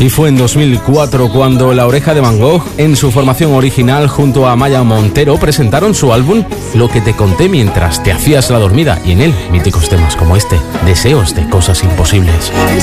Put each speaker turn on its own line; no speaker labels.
Y fue en 2004 cuando La Oreja de Van Gogh, en su formación original junto a Maya Montero, presentaron su álbum Lo que te conté mientras te hacías la dormida, y en él míticos temas como este, Deseos de cosas imposibles.